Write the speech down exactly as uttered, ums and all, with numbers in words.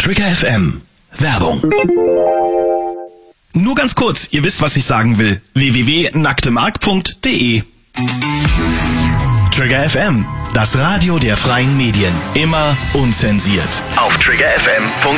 Trigger F M. Werbung. Nur ganz kurz, ihr wisst, was ich sagen will. w w w punkt nacktemark punkt de Trigger F M, das Radio der freien Medien. Immer unzensiert. Auf trigger f m punkt de